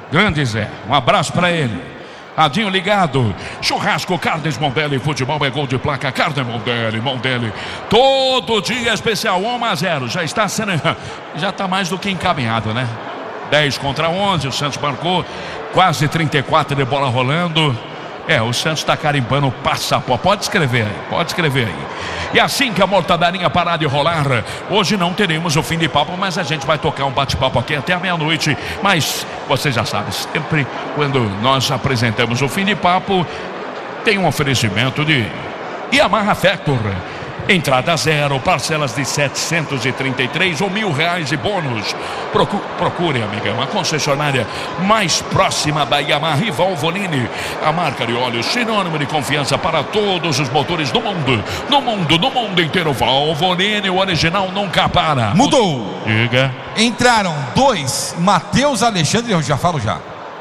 Grande Zé, um abraço pra ele. Radinho ligado. Churrasco Carnes Mondelli. Futebol é gol de placa. Carne Mondelli. Todo dia especial 1-0. Já está sendo... Já está mais do que encaminhado, né? 10 contra 11. O Santos marcou. Quase 34 de bola rolando. O Santos está carimbando o passaporte. Pode escrever aí. E assim que a mortadarinha parar de rolar, hoje não teremos o fim de papo, mas a gente vai tocar um bate-papo aqui até a meia-noite. Mas você já sabe, sempre quando nós apresentamos o fim de papo, tem um oferecimento de Yamaha Factor. Entrada zero, parcelas de 733 ou R$1.000 de bônus. Procure, amiga, uma concessionária mais próxima da Yamaha e Valvoline, a marca de óleos sinônimo de confiança para todos os motores do mundo. No mundo inteiro. Valvoline, o original nunca para. Mudou. Diga. Entraram 2, Matheus Alexandre, eu já falo já.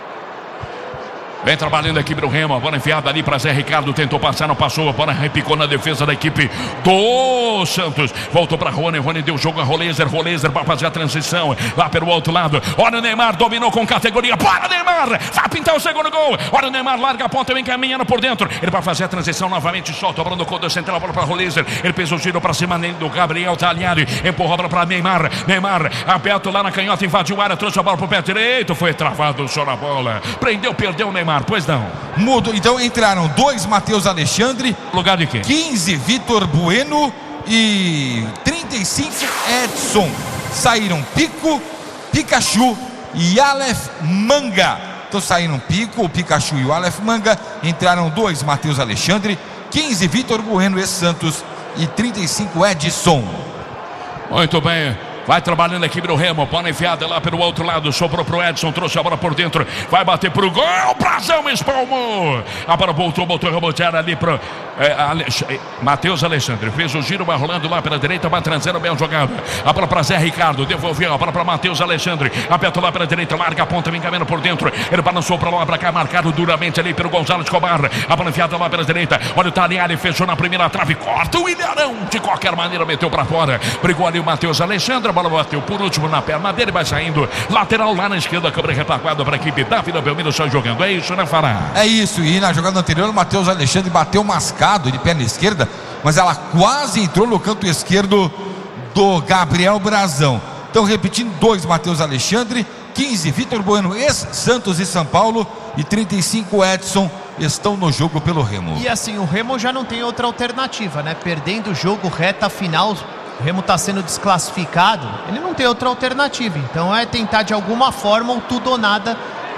Vem trabalhando a equipe do Remo. A bola enfiada ali para Zé Ricardo. Tentou passar, não passou. A bola repicou na defesa da equipe do Santos. Voltou para Rony. Rony deu jogo a Rolezer. Rolezer para fazer a transição lá pelo outro lado. Olha o Neymar, dominou com categoria. Para Neymar! Vai pintar o segundo gol. Olha o Neymar, larga a ponta, vem caminhando por dentro. Ele vai fazer a transição novamente. Solta a bola no contra central. A bola para Rolezer. Ele fez o giro para cima dele do Gabriel Tagliari. Empurrou a bola para Neymar. Neymar aberto lá na canhota. Invadiu a área. Trouxe a bola para o pé direito. Foi travado só na bola. Prendeu, perdeu o Neymar. Pois não. Mudo. Então entraram 2, Matheus Alexandre. Lugar de quem? 15, Vitor Bueno. E 35, Edson. Saíram Pico, Pikachu e Aleph Manga. Então saíram Pico, o Pikachu e o Aleph Manga. Entraram 2, Matheus Alexandre. 15, Vitor Bueno e Santos. E 35, Edson. Muito bem. Vai trabalhando a equipe do Remo. Bola enfiada lá pelo outro lado. Sobrou pro Edson. Trouxe a bola por dentro. Vai bater pro gol. Brazão espalmou. A bola voltou rebotear ali pro Matheus Alexandre. Fez o giro, vai rolando lá pela direita. Vai transando bem a jogada. A bola para Zé Ricardo. Devolveu a bola para Matheus Alexandre. Aperta lá pela direita. Larga a ponta. Vem caminhando por dentro. Ele balançou para lá, para cá. Marcado duramente ali pelo Gonzalo Escobar. A bola enfiada lá pela direita. Olha o Tagliari. Fechou na primeira trave. Corta o Ilharão. De qualquer maneira meteu para fora. Brigou ali o Matheus Alexandre. A bola bateu por último na perna dele, vai saindo lateral lá na esquerda, câmera retaguarda para a equipe da Vila Belmiro, só jogando, é isso, né, Fará? É isso, e na jogada anterior o Matheus Alexandre bateu mascado de perna esquerda, mas ela quase entrou no canto esquerdo do Gabriel Brazão. Então repetindo, 2, Matheus Alexandre, 15, Vitor Bueno, ex-Santos e São Paulo, e 35, Edson, estão no jogo pelo Remo. E assim, o Remo já não tem outra alternativa, né? Perdendo o jogo, reta final, o Remo está sendo desclassificado, ele não tem outra alternativa. Então é tentar de alguma forma o tudo ou nada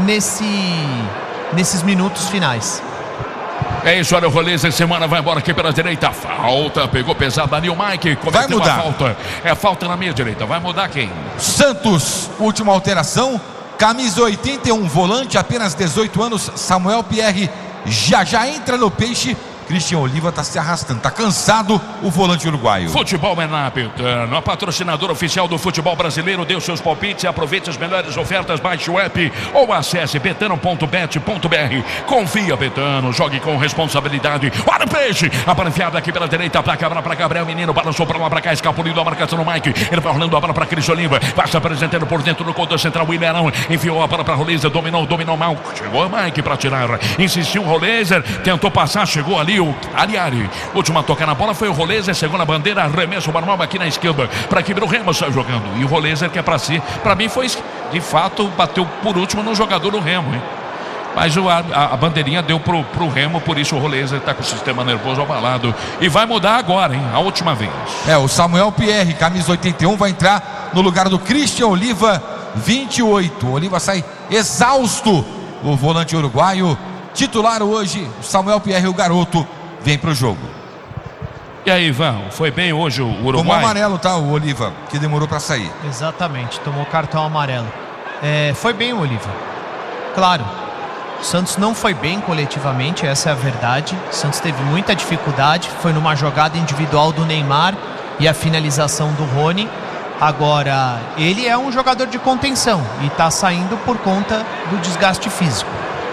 nesses minutos finais. É isso, olha o Rolezer, semana vai embora aqui pela direita. Falta, pegou pesado ali o Mike. Vai mudar. Falta. É falta na meia direita. Vai mudar quem? Santos, última alteração. Camisa 81, volante, apenas 18 anos. Samuel Pierre já entra no peixe. Christian Oliva está se arrastando, está cansado o volante uruguaio. Futebol é na Betano, a patrocinadora oficial do futebol brasileiro. Dê os seus palpites e aproveite as melhores ofertas. Baixe o app ou acesse betano.bet.br. Confia, Betano, jogue com responsabilidade. Olha o peixe, a bola enfiada aqui pela direita, para Gabriel Menino, balançou para lá, para cá, escapulindo a marcação no Mike. Ele vai rolando a bola para Christian Oliva, vai se apresentando por dentro do contra central. O Ilharão enfiou a bola para Rolezer, dominou mal. Chegou o Mike para tirar, insistiu o Rolezer, tentou passar, chegou ali o Tagliari. Última tocar na bola foi o Rolezer, segunda bandeira, arremesso normal aqui na esquerda para a equipe do Remo, sai jogando. E o Rolezer que é para si, para mim foi, de fato, bateu por último no jogador do Remo, hein? Mas a bandeirinha deu pro Remo, por isso o Rolezer está com o sistema nervoso abalado. E vai mudar agora, hein? A última vez. O Samuel Pierre, camisa 81, vai entrar no lugar do Christian Oliva, 28. O Oliva sai exausto. O volante uruguaio, titular hoje, Samuel Pierre, o garoto, vem pro jogo. E aí, Ivan, foi bem hoje o Uruguai? Tomou amarelo, tá, o Oliva, que demorou para sair. Exatamente, tomou cartão amarelo. Foi bem o Oliva. Claro, o Santos não foi bem coletivamente, essa é a verdade. O Santos teve muita dificuldade, foi numa jogada individual do Neymar e a finalização do Rony. Agora, ele é um jogador de contenção e está saindo por conta do desgaste físico.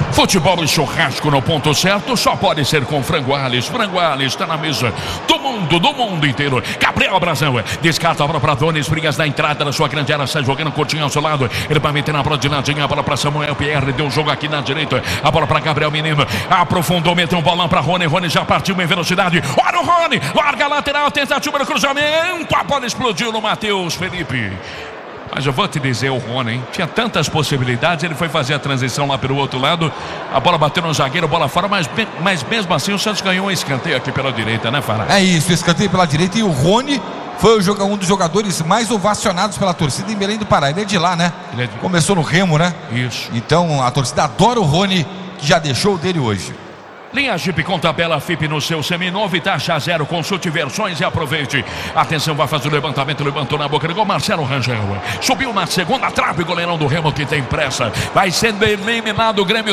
Futebol e churrasco no ponto certo só pode ser com Frango Alves. Frango Alves está na mesa do mundo inteiro. Gabriel Brazão descarta a bola para Donis Frias na entrada da sua grande área, sai jogando curtinho ao seu lado. Ele vai meter na bola de ladinho, a bola para Samuel Pierre, deu um jogo aqui na direita, a bola para Gabriel Menino, aprofundou, meteu um bolão para Rony. Rony já partiu em velocidade. Olha o Rony, larga a lateral, tentativa no cruzamento, a bola explodiu no Matheus Felipe. Mas eu vou te dizer, o Rony, hein? Tinha tantas possibilidades, ele foi fazer a transição lá pelo outro lado, a bola bateu no zagueiro, bola fora, mas mesmo assim o Santos ganhou um escanteio aqui pela direita, né, Fará? É isso, escanteio pela direita, e o Rony foi um dos jogadores mais ovacionados pela torcida em Belém do Pará. Ele é de lá, né? Começou no Remo, né? Isso. Então a torcida adora o Rony, que já deixou o dele hoje. Linha Jeep com tabela FIP no seu seminovo e taxa zero. Consulte versões e aproveite. Atenção, vai fazer o levantamento. Levantou na boca do gol Marcelo Rangel. Subiu na segunda trave, goleirão do Remo que tem pressa. Vai sendo eliminado o Grêmio,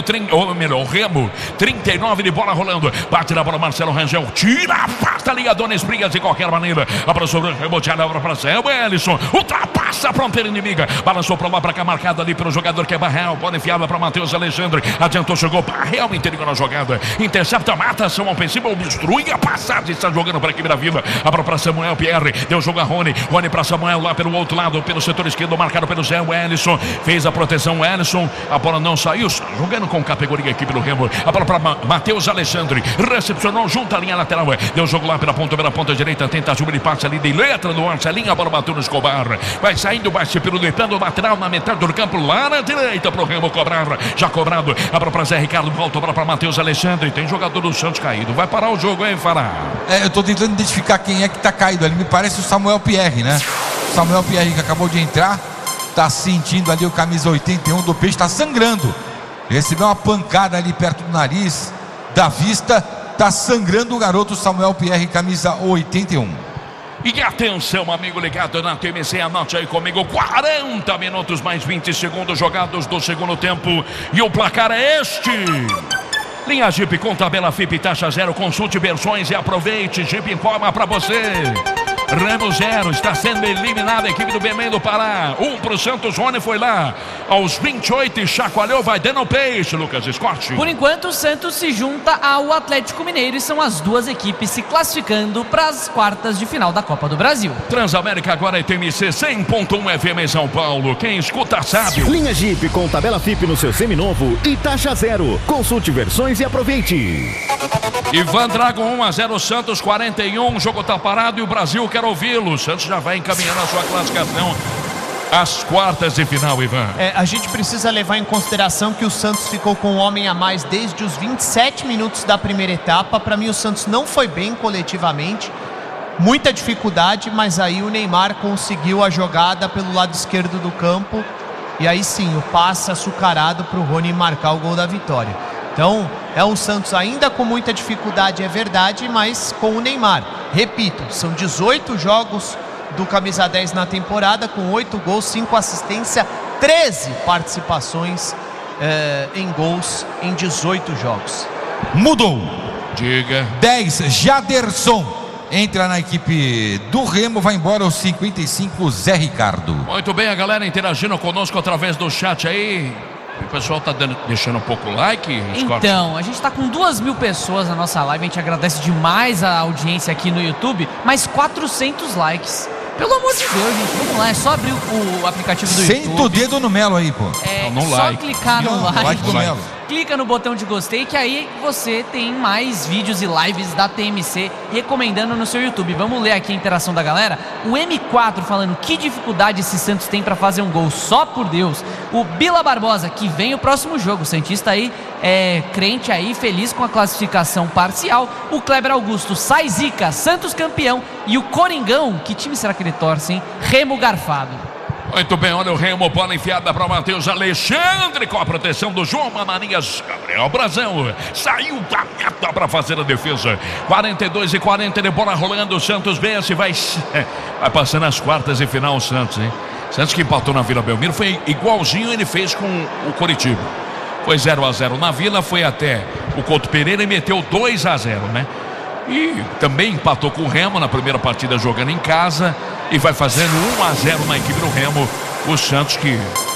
o Remo. 39 de bola rolando. Bate na bola Marcelo Rangel. Tira, afasta a linha Donis Frias de qualquer maneira. Abraçou o Remo, tira a para céu. Ellison ultrapassa a fronteira inimiga. Balançou para lá, para cá, marcado ali pelo jogador que é Barreal. Bola enfiada para Matheus Alexandre. Adiantou, chegou Barreal, interior na jogada. Intercepta, mata, ação ofensiva, obstrui a passagem, está jogando para a equipe da Vila. A bola para Samuel Pierre, deu jogo a Rony para Samuel lá pelo outro lado, pelo setor esquerdo, marcado pelo Zé Ellison, fez a proteção Ellison, a bola não saiu, jogando com categoria a equipe do Remo. A bola para Matheus Alexandre, recepcionou junto à linha lateral, deu jogo lá pela ponta direita, tentativa de passe ali de letra do Marcelinho, a bola bateu no Escobar, vai saindo, vai se pirulitando, lateral na metade do campo, lá na direita para o Remo cobrar, já cobrado, a bola para Zé Ricardo, volta a bola para Matheus Alexandre. Tem jogador do Santos caído. Vai parar o jogo, hein, Fará? Eu tô tentando identificar quem é que tá caído ali. Me parece o Samuel Pierre, né? O Samuel Pierre, que acabou de entrar, tá sentindo ali o camisa 81 do Peixe, tá sangrando. Recebeu uma pancada ali perto do nariz, da vista. Tá sangrando o garoto Samuel Pierre, camisa 81. E atenção, amigo ligado na TMC, anote aí comigo, 40 minutos mais 20 segundos jogados do segundo tempo. E o placar é este. Linha Jeep com tabela FIP, taxa zero, consulte versões e aproveite. Jeep informa para você. Remo 0, está sendo eliminada a equipe do Belém do Pará. 1 para o Santos, Rony foi lá aos 28 e chacoalhou, vai dando peixe, Lucas Scott. Por enquanto o Santos se junta ao Atlético Mineiro e são as duas equipes se classificando para as quartas de final da Copa do Brasil. Transamérica agora é TMC 100.1 FM em São Paulo, quem escuta sabe. Linha Jeep com tabela FIP no seu seminovo e taxa zero, consulte versões e aproveite. Ivan Drago 1-0, Santos 41, o jogo tá parado e o Brasil quer ouvi-lo. O Santos já vai encaminhando a sua classificação às quartas de final, Ivan. A gente precisa levar em consideração que o Santos ficou com um homem a mais desde os 27 minutos da primeira etapa. Para mim o Santos não foi bem coletivamente, muita dificuldade, mas aí o Neymar conseguiu a jogada pelo lado esquerdo do campo e aí sim o passe açucarado para o Rony marcar o gol da vitória. Então é um Santos ainda com muita dificuldade, é verdade, mas com o Neymar. Repito, são 18 jogos do camisa 10 na temporada, com 8 gols, 5 assistências, 13 participações em gols em 18 jogos. Mudou. Diga. 10, Jaderson entra na equipe do Remo, vai embora aos 55, Zé Ricardo. Muito bem, a galera interagindo conosco através do chat aí. O pessoal tá deixando um pouco like, Scott? Então, a gente tá com 2.000 pessoas na nossa live. A gente agradece demais a audiência aqui no YouTube. Mais 400 likes. Pelo amor de Deus, gente, vamos lá. É só abrir o aplicativo do YouTube. Senta o dedo no Melo aí, pô. É no só like. clicar no like do Melo. Clica no botão de gostei, que aí você tem mais vídeos e lives da TMC recomendando no seu YouTube. Vamos ler aqui a interação da galera. O M4 falando que dificuldade esse Santos tem pra fazer um gol, só por Deus. O Bila Barbosa, que vem o próximo jogo. O Santista aí crente aí, feliz com a classificação parcial. O Kleber Augusto, sai zica, Santos campeão. E o Coringão, que time será que ele torce, hein? Remo garfado. Muito bem, olha o Remo, bola enfiada para o Matheus Alexandre com a proteção do João Mananias. Gabriel Brazão saiu da meta para fazer a defesa. 42-40 de bola rolando. O Santos vence, vai passando as quartas e final o Santos, hein? Santos que empatou na Vila Belmiro, foi igualzinho ele fez com o Coritiba. Foi 0-0 na Vila, foi até o Couto Pereira e meteu 2-0, né? E também empatou com o Remo na primeira partida jogando em casa. E vai fazendo 1-0 na equipe do Remo. O Santos que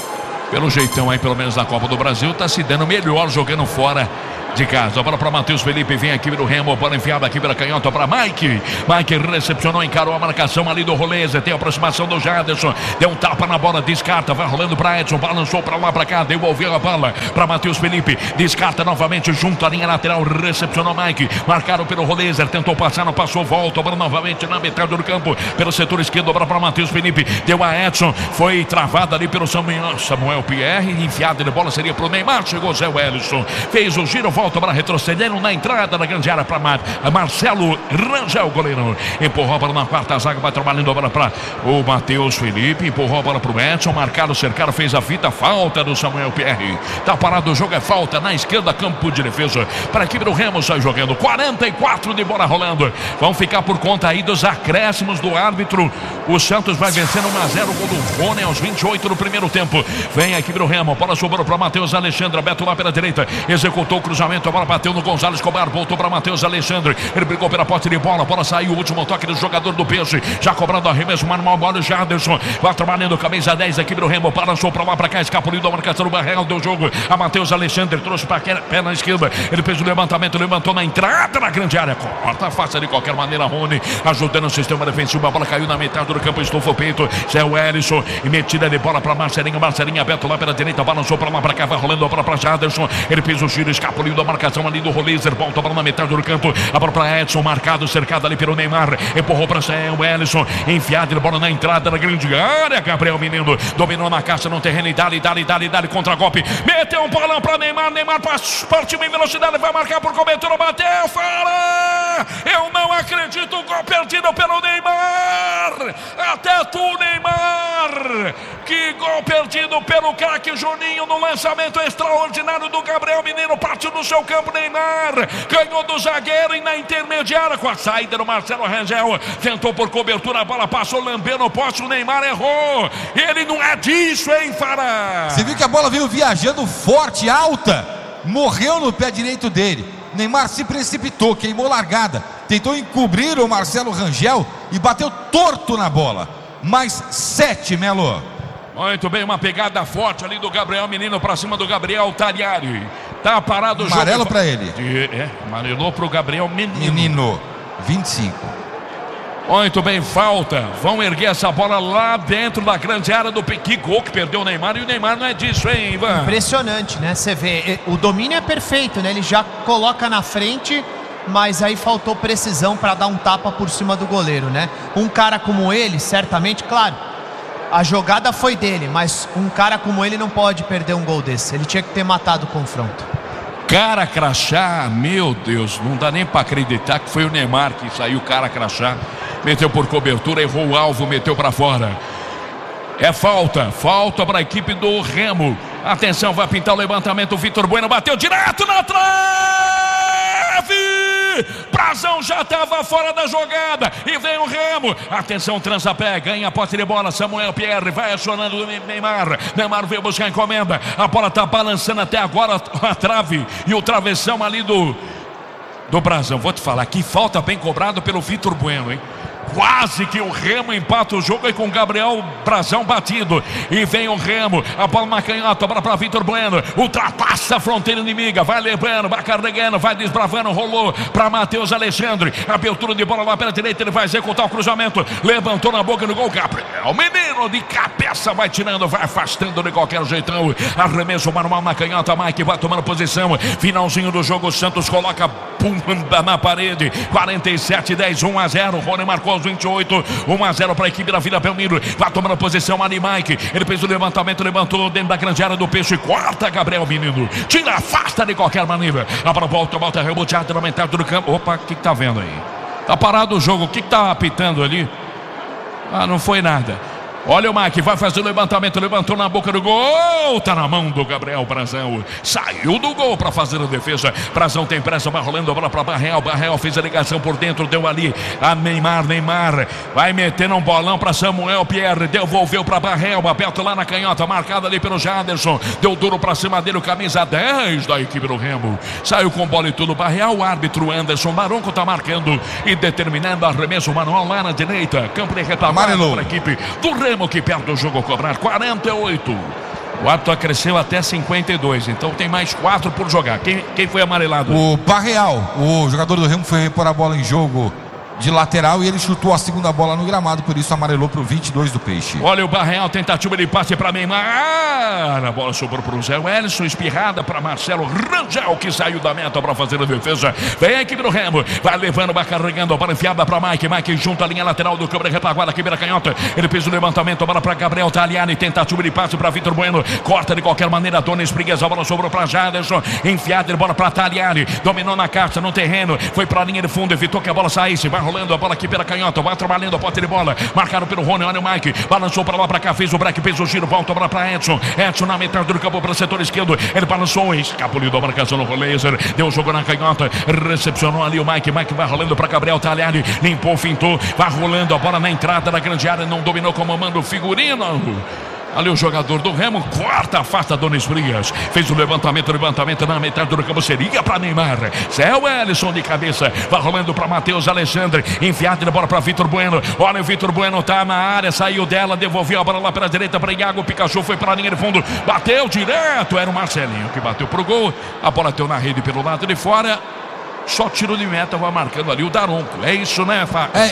pelo jeitão aí, pelo menos na Copa do Brasil, tá se dando melhor jogando fora de casa. A bola para Matheus Felipe, vem aqui do Remo, bola enfiada aqui pela canhota para Mike. Mike recepcionou, encarou a marcação ali do Roleza, tem a aproximação do Jaderson, deu um tapa na bola, descarta, vai rolando para Edson, balançou para lá, para cá, devolveu a bola para Matheus Felipe, descarta novamente junto à linha lateral, recepcionou Mike, marcado pelo Roleza, tentou passar, não passou, volta, a bola novamente na metade do campo, pelo setor esquerdo, para Matheus Felipe, deu a Edson, foi travada ali pelo Samuel Pierre, enfiada de bola seria para o Neymar, chegou Zé Wellison, fez o giro, volta para retrocedendo na entrada da grande área para Marcelo Rangel, goleiro. Empurrou a bola na quarta zaga, vai trabalhando a bola para o Matheus Felipe, empurrou a bola para o Edson, marcado, cercado, fez a fita, falta do Samuel Pierre. Tá parado o jogo, é falta na esquerda, campo de defesa para a equipe do Remo, sai jogando 44 de bola rolando. Vão ficar por conta aí dos acréscimos do árbitro. O Santos vai vencendo 1-0, o gol do Rony aos 28 do primeiro tempo. Vem a equipe do Remo, a bola sobrou para Matheus Alexandre, Beto lá pela direita, executou o cruzamento. A bola bateu no Gonzalo Escobar, voltou para Matheus Alexandre, ele brigou pela posse de bola, a bola saiu, o último toque do jogador do Peixe, já cobrando arremesso manual, bola o Jaderson, vai trabalhando, camisa 10 aqui do Remo, balançou para lá, para cá, escapuliu da marcação do Barreal do jogo, a Matheus Alexandre trouxe para a perna esquerda, ele fez o levantamento, levantou na entrada na grande área, corta, faça de qualquer maneira, Rony, ajudando o sistema defensivo, a bola caiu na metade do campo, estufou o peito, Zé Wellison, e metida de bola para Marcelinho aberto lá pela direita, balançou para lá, para cá, vai rolando a bola para Jaderson, ele fez o giro, escapuliu da marcação ali do Roleza, volta a bola na metade do campo, a bola para Edson, marcado, cercado ali pelo Neymar, empurrou para Zé Wellison, enfiado de bola na entrada da grande área, Gabriel Menino, dominou na caixa no terreno e dali, contra-golpe, meteu um bolão para Neymar, partiu em velocidade, vai marcar por cobertura, bateu, fora! Eu não acredito, gol perdido pelo Neymar, até tu, Neymar, que gol perdido pelo craque Juninho no lançamento extraordinário do Gabriel Menino, partiu do seu campo, Neymar, ganhou do zagueiro e na intermediária com a saída do Marcelo Rangel, tentou por cobertura, a bola passou, lambeu no poste, o Neymar errou, ele não é disso, hein, Fará? Você viu que a bola veio viajando forte, alta, morreu no pé direito dele, Neymar se precipitou, queimou largada, tentou encobrir o Marcelo Rangel e bateu torto na bola, mais 7, Melo. Muito bem, uma pegada forte ali do Gabriel Menino para cima do Gabriel Tagliari. Tá parado o jogo. Amarelo para ele. Amarelou para o Gabriel Menino, 25. Muito bem, falta. Vão erguer essa bola lá dentro da grande área do que gol que perdeu o Neymar. E o Neymar não é disso, hein, Ivan? Impressionante, né? Você vê, o domínio é perfeito, né? Ele já coloca na frente, mas aí faltou precisão para dar um tapa por cima do goleiro, né? Um cara como ele, certamente, claro, a jogada foi dele, mas um cara como ele não pode perder um gol desse. Ele tinha que ter matado o confronto. Cara crachá, meu Deus, não dá nem para acreditar que foi o Neymar que saiu cara crachá, meteu por cobertura, errou o alvo, meteu para fora. É falta para a equipe do Remo. Atenção, vai pintar o levantamento, o Vitor Bueno bateu direto na trave. Brazão já estava fora da jogada e vem o Remo, atenção, transa pé, ganha a posse de bola, Samuel Pierre vai acionando o Neymar veio buscar a encomenda, a bola está balançando até agora a trave e o travessão ali do Brazão. Vou te falar, que falta bem cobrado pelo Vitor Bueno, hein? Quase que o Remo empata o jogo aí com o Gabriel Brazão batido. E vem o Remo, a bola na canhota, a bola para Vitor Bueno, ultrapassa a fronteira inimiga, vai levando, vai carregando, vai desbravando, rolou para Matheus Alexandre, abertura de bola lá pela direita, ele vai executar o cruzamento, levantou na boca do gol, Gabriel Menino de cabeça, vai tirando, vai afastando de qualquer jeitão, arremesso manual na canhota, Mike vai tomando posição, finalzinho do jogo, o Santos coloca pumba na parede, 47-10, 1-0, Rony marcou aos 28, 1-0 para a equipe da Vila Belmiro, vai tomando posição ali, Mike, ele fez o levantamento, levantou dentro da grande área do Peixe, corta Gabriel Menino, tira, afasta de qualquer maneira, a bola volta reboteada na metade do campo. Opa, o que tá vendo aí? Tá parado o jogo, o que tá apitando ali? Ah, não foi nada. Olha o Mike, vai fazer o levantamento, levantou na boca do gol, tá na mão do Gabriel Brazão, saiu do gol para fazer a defesa, Brazão tem pressa, vai rolando a bola para Barreal fez a ligação por dentro, deu ali a Neymar, vai metendo um bolão para Samuel Pierre, devolveu para Barreal, aberto lá na canhota, marcado ali pelo Jaderson, deu duro para cima dele, o camisa 10 da equipe do Remo, saiu com bola e tudo, Barreal, o árbitro Anderson Maronco tá marcando e determinando arremesso manual lá na direita, campo de retaguarda para a equipe do Remo, que perde o jogo, cobrar 48. O árbitro acresceu até 52, então tem mais 4 por jogar. Quem foi amarelado? O Barreal, o jogador do Remo, foi repor a bola em jogo de lateral e ele chutou a segunda bola no gramado, por isso amarelou pro 22 do Peixe. Olha o Barreal, tentativa de passe para Neymar. A bola sobrou pro Zé Wellison, espirrada para Marcelo Rangel, que saiu da meta para fazer a defesa. Vem a equipe do Remo, vai levando, vai carregando a bola enfiada para Mike junto à linha lateral do câmera retaguarda, quebra canhota. Ele fez o levantamento, a bola para Gabriel Tagliani, tentativa de passe para Vitor Bueno, corta de qualquer maneira, Dona Esprigas, a bola sobrou para Jaderson, enfiada de bola para Tagliani, dominou na caixa, no terreno, foi para a linha de fundo, evitou que a bola saísse, vai rolando a bola aqui pela canhota, vai trabalhando a pote de bola, marcado pelo Rony, olha o Mike, balançou para lá para cá, fez o break, fez o giro, volta para Edson na metade do campo para o setor esquerdo, ele balançou, escapuliu da marcação no laser, deu o jogo na canhota, recepcionou ali o Mike vai rolando para Gabriel Tagliani, limpou, fintou, vai rolando a bola na entrada da grande área, não dominou como manda o figurino. Ali o jogador do Remo, corta, afasta Dona Esprigas, fez o levantamento na metade do campo, seria para Neymar, Zé Wellison de cabeça, vai rolando para Matheus Alexandre, enfiado de bola para Vitor Bueno, olha o Vitor Bueno, tá na área, saiu dela, devolveu a bola lá para a direita para Iago Pikachu, foi para a linha de fundo, bateu direto, era o Marcelinho que bateu pro gol, a bola deu na rede pelo lado de fora. Só tiro de meta, vai marcando ali o Daronco. É isso, né,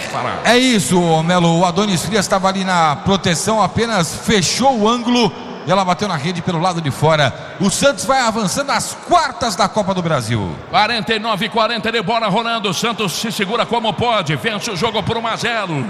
É isso, Melo. O Adonis Frias estava ali na proteção, apenas fechou o ângulo e ela bateu na rede pelo lado de fora. O Santos vai avançando às quartas da Copa do Brasil. 49-40 de bola rolando. O Santos se segura como pode, vence o jogo por 1-0.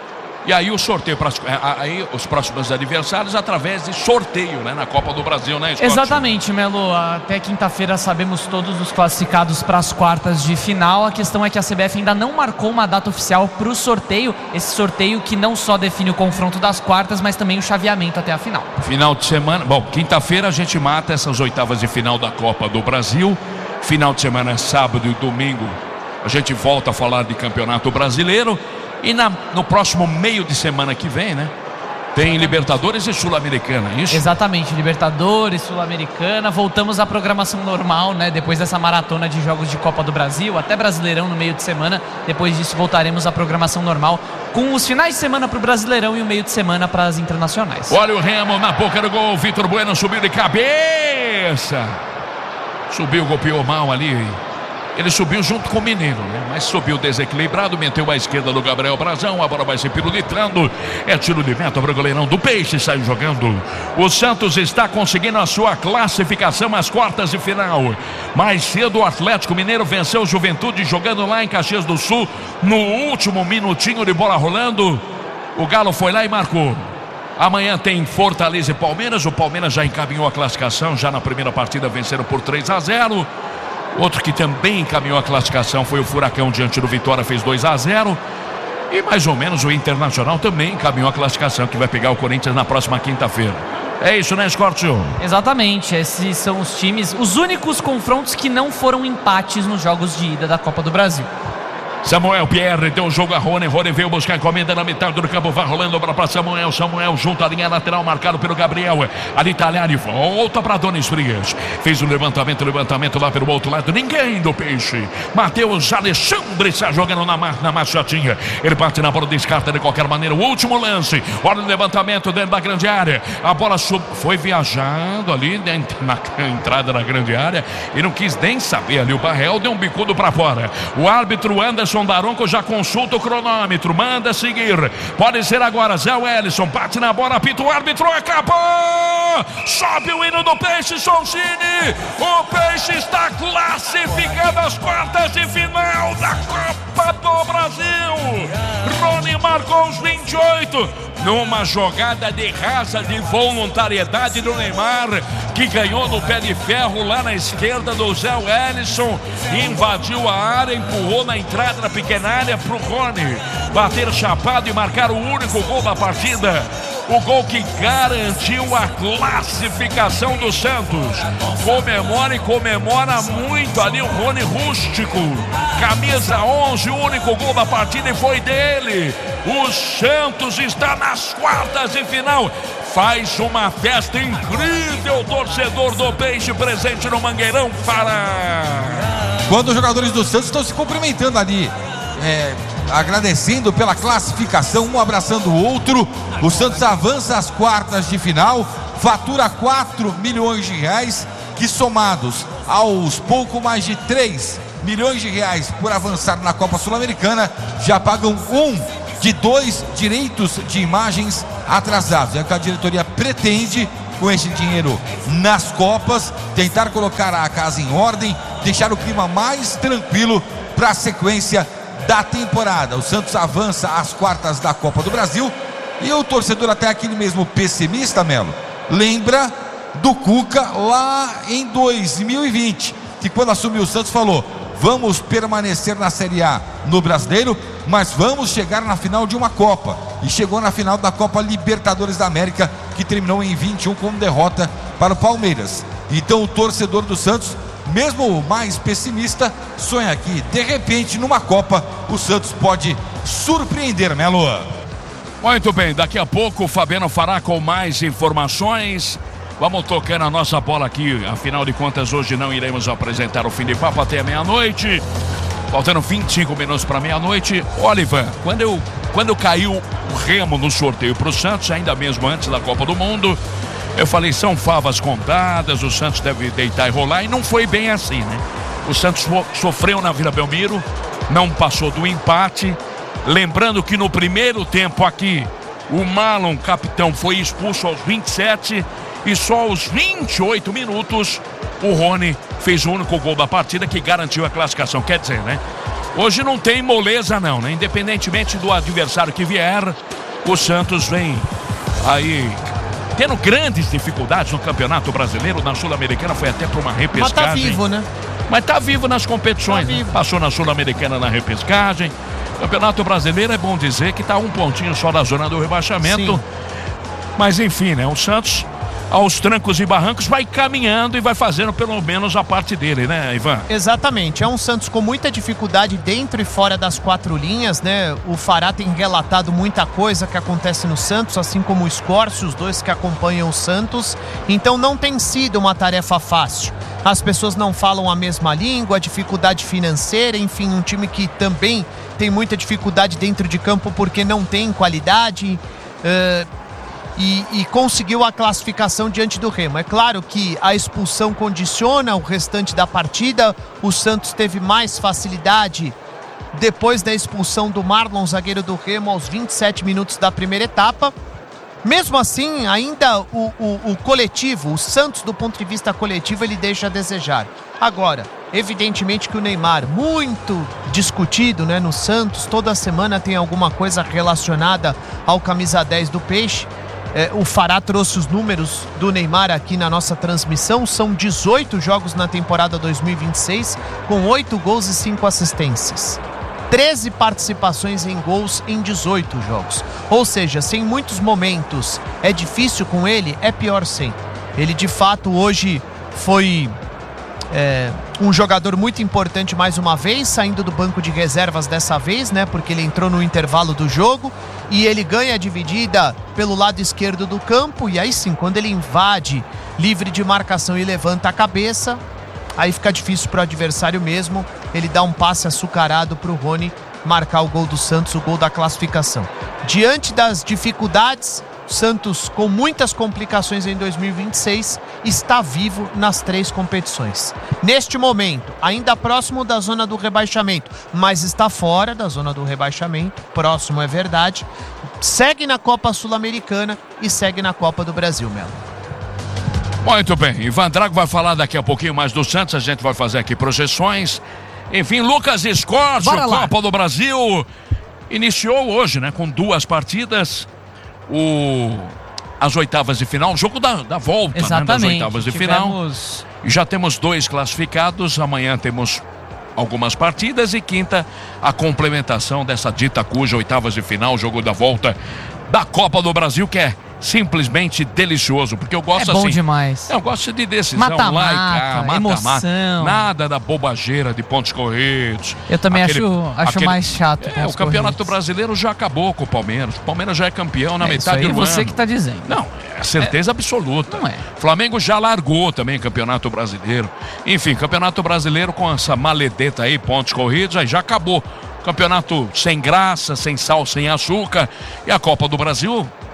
E aí o sorteio para aí os próximos adversários através de sorteio, né, na Copa do Brasil, né, Scott? Exatamente, Melo. Até quinta-feira sabemos todos os classificados para as quartas de final. A questão é que a CBF ainda não marcou uma data oficial para o sorteio. Esse sorteio que não só define o confronto das quartas, mas também o chaveamento até a final. Final de semana, bom, quinta-feira a gente mata essas oitavas de final da Copa do Brasil. Final de semana é sábado e domingo. A gente volta a falar de Campeonato Brasileiro. E no próximo meio de semana que vem, né? Tem Libertadores e Sul-Americana, isso? Exatamente, Libertadores, Sul-Americana. Voltamos à programação normal, né? Depois dessa maratona de jogos de Copa do Brasil, até Brasileirão no meio de semana. Depois disso voltaremos à programação normal, com os finais de semana para o Brasileirão e o meio de semana para as internacionais. Olha o Remo na boca do gol, Vitor Bueno subiu de cabeça. Subiu, golpeou mal ali. Ele subiu junto com o Mineiro, né? Mas subiu desequilibrado, meteu à esquerda do Gabriel Brazão, a bola vai se pirulitrando, é tiro de meta para o goleirão do Peixe, saiu jogando. O Santos está conseguindo a sua classificação às quartas de final. Mais cedo o Atlético Mineiro venceu o Juventude jogando lá em Caxias do Sul, no último minutinho de bola rolando, o Galo foi lá e marcou. Amanhã tem Fortaleza e Palmeiras, o Palmeiras já encaminhou a classificação, já na primeira partida venceram por 3-0. Outro que também encaminhou a classificação foi o Furacão diante do Vitória, fez 2-0. E mais ou menos o Internacional também encaminhou a classificação, que vai pegar o Corinthians na próxima quinta-feira. É isso, né, Scortio? Exatamente, esses são os times, os únicos confrontos que não foram empates nos jogos de ida da Copa do Brasil. Samuel Pierre deu o jogo a Rony veio buscar a encomenda na metade do campo, vai rolando para Samuel junto à linha lateral, marcado pelo Gabriel, ali Tagliani, volta para Dona Esprigas, fez o levantamento lá pelo outro lado, ninguém do Peixe, Matheus Alexandre está jogando na machatinha, ele bate na bola, descarta de qualquer maneira, o último lance, olha o levantamento dentro da grande área, a bola foi viajando ali na entrada da grande área, e não quis nem saber ali, o Barreal deu um bicudo para fora, o árbitro Anderson Daronco já consulta o cronômetro, manda seguir, pode ser agora, Zé Wellison bate na bola, apita o árbitro, acabou, sobe o hino do Peixe, Soncini, o Peixe está classificado às quartas de final da Copa do Brasil. Rony marcou os 28 numa jogada de raça de voluntariedade do Neymar, que ganhou no pé de ferro lá na esquerda do Zé Wellison, invadiu a área, empurrou na entrada da pequena área para o Rony bater chapado e marcar o único gol da partida, o gol que garantiu a classificação do Santos. Comemora muito ali o Rony Rústico, camisa 11, o único gol da partida e foi dele. O Santos está nas quartas de final, faz uma festa incrível, torcedor do Peixe presente no Mangueirão. Quando os jogadores do Santos estão se cumprimentando ali, agradecendo pela classificação, um abraçando o outro. O Santos avança às quartas de final, fatura 4 milhões de reais, que somados aos pouco mais de 3 milhões de reais por avançar na Copa Sul-Americana, já pagam de 2 direitos de imagens atrasados. É o que a diretoria pretende com esse dinheiro nas Copas, tentar colocar a casa em ordem, deixar o clima mais tranquilo para a sequência da temporada. O Santos avança às quartas da Copa do Brasil e o torcedor, até aquele mesmo pessimista, Melo, lembra do Cuca lá em 2020, que quando assumiu o Santos falou: vamos permanecer na Série A no Brasileiro, mas vamos chegar na final de uma Copa. E chegou na final da Copa Libertadores da América, que terminou em 21 com derrota para o Palmeiras. Então o torcedor do Santos, mesmo mais pessimista, sonha que de repente numa Copa o Santos pode surpreender, Melo. Muito bem, daqui a pouco o Fabiano fará com mais informações. Vamos tocando a nossa bola aqui. Afinal de contas, hoje não iremos apresentar o fim de papo até meia-noite. Faltando 25 minutos para meia-noite. Oliver, quando caiu o Remo no sorteio para o Santos, ainda mesmo antes da Copa do Mundo, eu falei, são favas contadas, o Santos deve deitar e rolar, e não foi bem assim, né? O Santos sofreu na Vila Belmiro, não passou do empate. Lembrando que no primeiro tempo aqui, o Marlon, capitão, foi expulso aos 27 e só aos 28 minutos o Rony fez o único gol da partida que garantiu a classificação. Quer dizer, né? Hoje não tem moleza não, né? Independentemente do adversário que vier, o Santos vem aí tendo grandes dificuldades no Campeonato Brasileiro. Na Sul-Americana foi até para uma repescagem. Mas tá vivo, né? Mas tá vivo nas competições, tá vivo. Né? Passou na Sul-Americana na repescagem. Campeonato Brasileiro é bom dizer que tá um pontinho só da zona do rebaixamento. Sim. Mas enfim, né? O Santos, aos trancos e barrancos, vai caminhando e vai fazendo pelo menos a parte dele, né, Ivan? Exatamente, é um Santos com muita dificuldade dentro e fora das quatro linhas, né? O Fará tem relatado muita coisa que acontece no Santos, assim como o Scorcio, os dois que acompanham o Santos. Então não tem sido uma tarefa fácil. As pessoas não falam a mesma língua, dificuldade financeira, enfim, um time que também tem muita dificuldade dentro de campo porque não tem qualidade. E conseguiu a classificação diante do Remo. É claro que a expulsão condiciona o restante da partida. O Santos teve mais facilidade depois da expulsão do Marlon, zagueiro do Remo, aos 27 minutos da primeira etapa. Mesmo assim, ainda o coletivo, o Santos do ponto de vista coletivo, ele deixa a desejar. Agora, evidentemente que o Neymar, muito discutido, né, no Santos, toda semana tem alguma coisa relacionada ao camisa 10 do Peixe. O Fará trouxe os números do Neymar aqui na nossa transmissão. São 18 jogos na temporada 2026, com 8 gols e 5 assistências. 13 participações em gols em 18 jogos. Ou seja, se em muitos momentos é difícil com ele, é pior sem. Ele de fato hoje foi um jogador muito importante mais uma vez, saindo do banco de reservas dessa vez, né? Porque ele entrou no intervalo do jogo e ele ganha a dividida pelo lado esquerdo do campo. E aí sim, quando ele invade livre de marcação e levanta a cabeça, aí fica difícil para o adversário mesmo. Ele dá um passe açucarado para o Rony marcar o gol do Santos, o gol da classificação. Diante das dificuldades, Santos, com muitas complicações em 2026, está vivo nas 3 competições. Neste momento, ainda próximo da zona do rebaixamento, mas está fora da zona do rebaixamento, próximo é verdade, segue na Copa Sul-Americana e segue na Copa do Brasil, Melo. Muito bem, Ivan Drago vai falar daqui a pouquinho mais do Santos, a gente vai fazer aqui projeções. Enfim, Lucas Scorcio, Copa do Brasil, iniciou hoje, né, com 2 partidas. As oitavas de final, o jogo da volta, né, das oitavas de final. Já temos 2 classificados, amanhã temos algumas partidas e quinta a complementação dessa dita cuja oitavas de final, jogo da volta da Copa do Brasil, que é simplesmente delicioso, porque eu gosto bom demais. Eu gosto de decisão, mata-mata, emoção. Nada da bobageira de pontos corridos. Eu também acho mais chato. O Campeonato Brasileiro já acabou com o Palmeiras. O Palmeiras já é campeão na metade do ano. Você que está dizendo. Não, é certeza absoluta. Não é. Flamengo já largou também o Campeonato Brasileiro. Enfim, Campeonato Brasileiro com essa maledeta aí, pontos corridos, aí já acabou. Campeonato sem graça, sem sal, sem açúcar. E a Copa do Brasil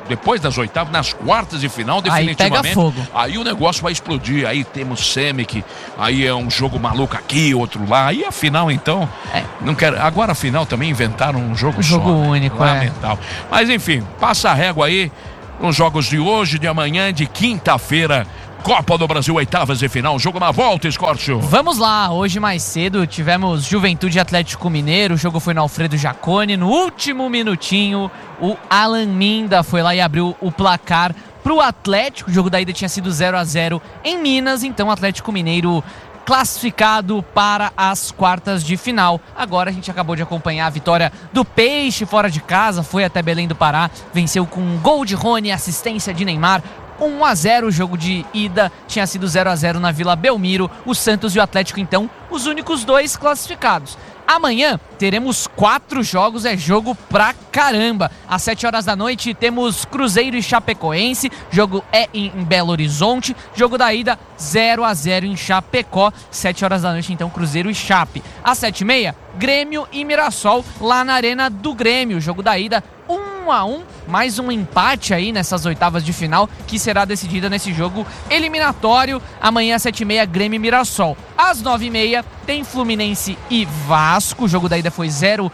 depois das oitavas, nas quartas de final, definitivamente. Aí pega fogo. Aí o negócio vai explodir. Aí temos Semic, aí é um jogo maluco aqui, outro lá. Aí a final, então, não quero. Agora a final também inventaram um jogo só. Jogo único, lamentável. Mas enfim, passa a régua aí nos jogos de hoje, de amanhã, de quinta-feira. Copa do Brasil, oitavas de final, jogo na volta, Escórcio. Vamos lá, hoje mais cedo tivemos Juventude Atlético Mineiro, o jogo foi no Alfredo Jaconi, no último minutinho o Alan Minda foi lá e abriu o placar pro Atlético, o jogo da ida tinha sido 0-0 em Minas, então o Atlético Mineiro classificado para as quartas de final. Agora a gente acabou de acompanhar a vitória do Peixe fora de casa, foi até Belém do Pará, venceu com um gol de Rony, assistência de Neymar, 1-0, o jogo de ida tinha sido 0-0 na Vila Belmiro. O Santos e o Atlético, então, os únicos 2 classificados. Amanhã teremos 4 jogos, é jogo pra caramba. Às 7 horas da noite temos Cruzeiro e Chapecoense, jogo é em Belo Horizonte, jogo da ida 0-0 em Chapecó. 7 horas da noite, então, Cruzeiro e Chape. Às 7h30, Grêmio e Mirassol, lá na Arena do Grêmio, jogo da ida 1-1, mais um empate aí nessas oitavas de final, que será decidida nesse jogo eliminatório. Amanhã às 7h30, Grêmio e Mirassol. Às 9h30 tem Fluminense e Vasco, o jogo da ida foi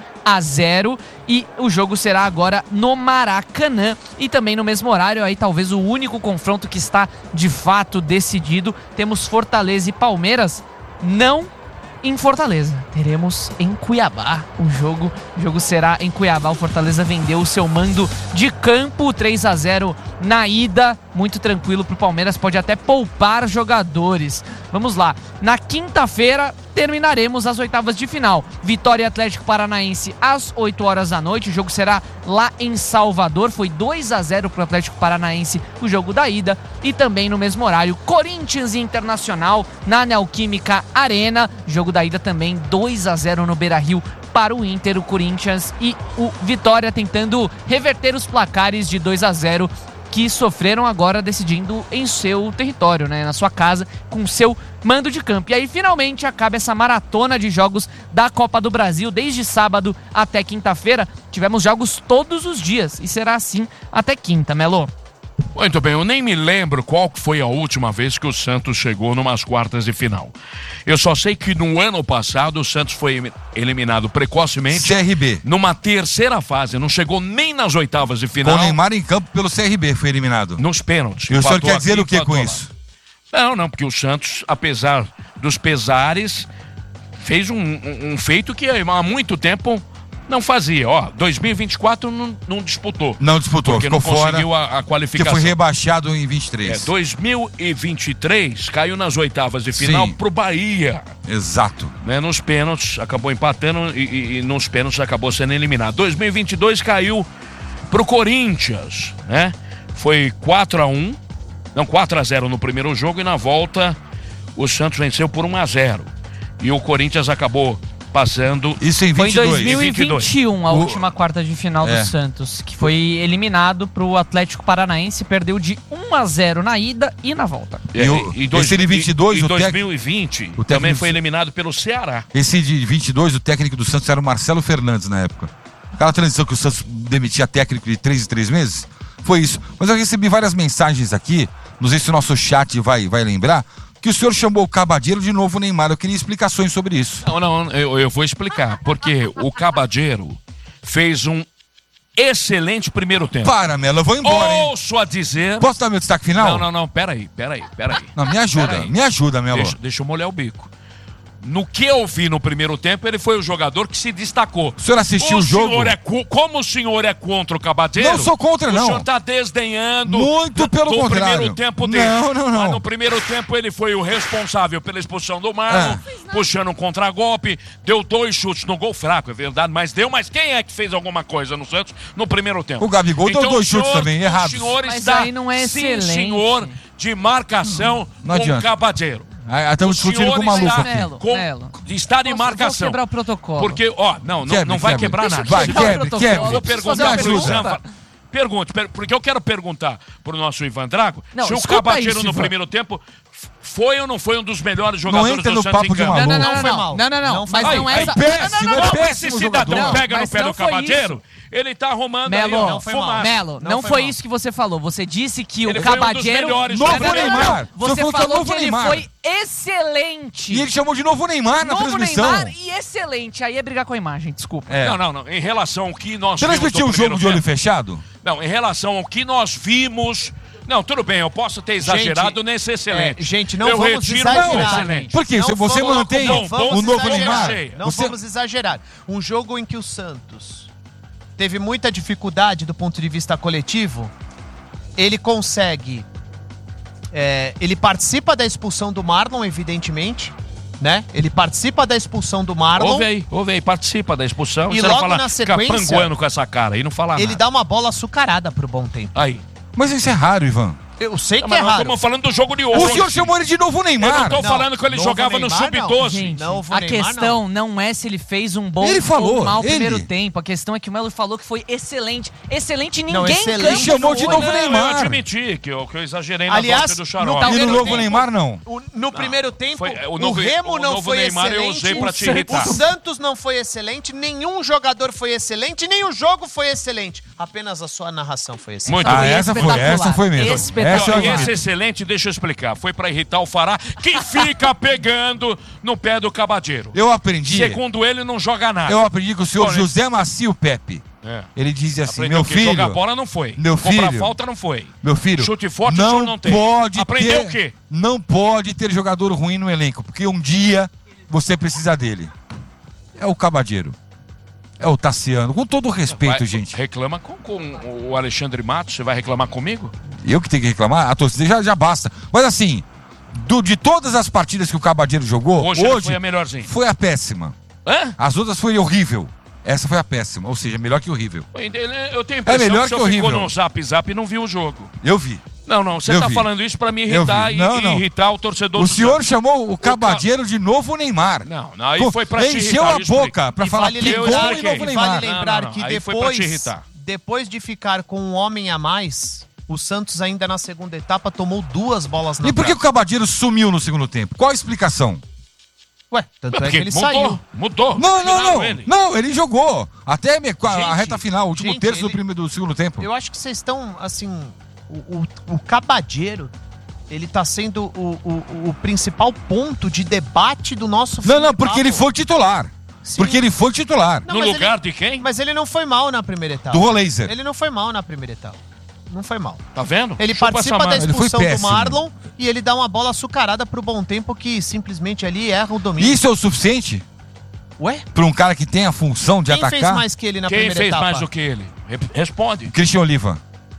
0-0 e o jogo será agora no Maracanã. E também no mesmo horário, aí talvez o único confronto que está de fato decidido, temos Fortaleza e Palmeiras, não em Fortaleza, teremos em Cuiabá o jogo será em Cuiabá. O Fortaleza vendeu o seu mando de campo, 3-0 na ida, muito tranquilo pro Palmeiras, pode até poupar jogadores. Vamos lá, na quinta-feira terminaremos as oitavas de final, Vitória e Atlético Paranaense às 8 horas da noite, o jogo será lá em Salvador, foi 2-0 pro Atlético Paranaense o jogo da ida. E também no mesmo horário, Corinthians e Internacional na Neoquímica Arena, jogo da ida também 2-0 no Beira-Rio para o Inter, o Corinthians e o Vitória tentando reverter os placares de 2-0 que sofreram agora decidindo em seu território, né, na sua casa, com seu mando de campo. E aí finalmente acaba essa maratona de jogos da Copa do Brasil, desde sábado até quinta-feira. Tivemos jogos todos os dias e será assim até quinta, Melo. Muito bem, eu nem me lembro qual foi a última vez que o Santos chegou numas quartas de final. Eu só sei que no ano passado o Santos foi eliminado precocemente. CRB. Numa terceira fase, não chegou nem nas oitavas de final. Com o Neymar em campo pelo CRB foi eliminado. Nos pênaltis. E o senhor quer dizer o que com isso? Não, porque o Santos, apesar dos pesares, fez um feito que há muito tempo não fazia. 2024 não disputou. Não disputou, porque ficou não conseguiu fora, a qualificação. Porque foi rebaixado em 23. 2023 caiu nas oitavas de final pro Bahia. Exato. Né, nos pênaltis, acabou empatando e nos pênaltis acabou sendo eliminado. 2022 caiu pro Corinthians, né? Foi 4-0 no primeiro jogo e na volta o Santos venceu por 1-0. E o Corinthians acabou passando. Isso em 22. Foi em 2021 a última quarta de final do Santos, que foi eliminado pro Atlético Paranaense, perdeu de 1-0 na ida e na volta. E 2022, em 2020 também foi eliminado pelo Ceará. Esse de 22, o técnico do Santos era o Marcelo Fernandes na época. Aquela transição que o Santos demitia técnico de 3 em 3 meses, foi isso. Mas eu recebi várias mensagens aqui, não sei se o nosso chat vai lembrar, que o senhor chamou o Cabadeiro de novo o Neymar. Eu queria explicações sobre isso. Não, eu vou explicar. Porque o Cabadeiro fez um excelente primeiro tempo. Para, Melo, eu vou embora, hein? Ouço a dizer... Posso dar meu destaque final? Não, peraí. Não, me ajuda, Melo. Deixa eu molhar o bico. No que eu vi no primeiro tempo, ele foi o jogador que se destacou. O senhor assistiu o jogo? Como o senhor é contra o Cabadeiro... Não sou contra, não. O senhor está desdenhando... Muito pelo contrário. No primeiro tempo dele. Não. Mas no primeiro tempo ele foi o responsável pela expulsão do Marlon, puxando um contragolpe, deu 2 chutes no gol fraco, é verdade, mas deu. Mas quem é que fez alguma coisa no Santos no primeiro tempo? O Gabigol deu 2 chutes também, errados. O senhor mas está, aí não é sim, excelente. senhor, de marcação com o Cabadeiro. Estamos discutindo com o maluco aqui. Melo. Está de marcação. Vou quebrar o protocolo. Porque, não vai quebrar nada. Vai, quebre. Eu vou perguntar pro Zanfa. Pergunte, porque eu quero perguntar pro nosso Ivan Drago se o Cabadeiro no primeiro tempo foi ou não foi um dos melhores jogadores entra do no Santos papo em de campo? maluco. Não foi mal. Não. Mas não Aí, essa... péssimo, Não, é Como esse péssimo cidadão jogador. pega no Mas pé não do foi Cabadeiro, ele tá arrumando aí, Melo, ó, não foi mal. fumaça. Melo, Não não foi foi mal. isso que você falou. Você disse que Ele o foi um dos Cabadeiro... melhores Novo jogadores. Neymar. Você Só falou falou novo que ele Neymar. foi excelente. E ele chamou de novo Neymar na Novo transmissão. Neymar e excelente. Aí é brigar com a imagem, desculpa. É. Não. Em relação ao que nós Transmitiu o vimos no jogo de olho primeiro tempo. fechado? Não, em relação ao que nós vimos... Não, tudo bem, eu posso ter exagerado nesse excelente. Gente, não eu vamos retiro exagerar. o excelente. Porque Não você vamos- mantém não vamos o novo exagerar. Neymar. Não Você- vamos exagerar. Um jogo em que o Santos teve muita dificuldade do ponto de vista coletivo, ele consegue... ele participa da expulsão do Marlon, evidentemente, né? Ele participa da expulsão do Marlon. Ouve aí, participa da expulsão. E Você não logo fala, na fica sequência, panguando com essa cara e não fala Ele nada. dá uma bola açucarada pro Bom Tempo. Aí. Mas isso é raro, Ivan. Eu sei que Mas é nós raro. estamos falando do jogo de O hoje. senhor chamou ele de novo Eu não Neymar. tô Não, falando que ele novo jogava no Neymar, não. Sub-12. Gente, Novo a Neymar, questão não é se ele fez um bom Ele falou, ou mau ele. primeiro tempo. A questão é que o Melo falou que foi excelente. Excelente, ninguém Não, excelente. em campo Chamou de foi. novo Não, Neymar. Eu admiti que eu exagerei na Aliás, volta do não Xarope. tá E no primeiro novo tempo- Neymar, não. No primeiro tempo, foi- o novo- Remo o não novo foi Neymar eu excelente. usei pra te o irritar. Santos não foi excelente. Nenhum jogador foi excelente. Nem o jogo foi excelente. Apenas a sua narração foi excelente. Muito Ah, bem. essa foi mesmo. Espetacular. Essa eu E admito. esse excelente, deixa eu explicar, foi pra irritar o Fará, que fica pegando no pé do Cabadeiro. Eu aprendi. Segundo ele, não joga nada. Eu aprendi com o senhor Bom, José Macio Pepe. É. Ele dizia assim: Aprendeu meu que jogar filho, bola não foi. meu Comprar filho, falta não foi. meu filho, Chute forte o senhor não não tem. pode Aprendeu ter, o quê? não pode ter jogador ruim no elenco, porque um dia você precisa dele. É o Cabadeiro. É o Tassiano. Com todo o respeito, Vai, gente. Reclama com o Alexandre Matos, você vai reclamar comigo? Eu que tenho que reclamar, a torcida já basta. Mas assim, de todas as partidas que o Cabadeiro jogou, Hoje ele foi a melhorzinha. foi a péssima. Hã? As outras foi horrível. Essa foi a péssima, ou seja, melhor que horrível. Eu tenho a impressão melhor que o senhor que horrível. ficou no Zap e não viu o jogo. Eu vi. Não, você Eu tá vi. falando isso pra me Eu irritar vi. e Não. irritar o torcedor O do senhor Santos. chamou o Cabadeiro de novo Neymar. Não, aí foi pra te Encheu irritar. a boca pra E falar vale que eu gol lembrar, e expliquei. novo e Neymar. vale lembrar Não, que aí foi pra te depois, irritar. depois de ficar com um homem a mais, o Santos ainda na segunda etapa tomou 2 bolas na E por que o trave. Cabadeiro sumiu no segundo tempo? Qual a explicação? Ué, tanto é Porque que ele mudou, saiu. mudou. Não, Tiraram ele. Não, ele jogou. Até a Gente, reta final, o último gente, terço ele- do segundo tempo. Eu acho que vocês estão, assim, o Cabadeiro, ele tá sendo o principal ponto de debate do nosso Não, porque ele futebol. foi titular. Sim. Porque ele foi titular. Não, No mas lugar ele- de quem? Mas ele não foi mal na primeira etapa. Do Rolaser. Ele não foi mal na primeira etapa. Não foi mal. Tá vendo? Ele Chupa participa essa da manga. Ele foi expulsão do péssimo. Marlon e ele dá uma bola açucarada pro Bom Tempo que simplesmente ali erra o domínio. Isso é o suficiente Ué? para um cara que tem a função de Quem atacar? fez mais que ele na Quem primeira fez etapa? mais do que ele? Responde. Christian Oliva.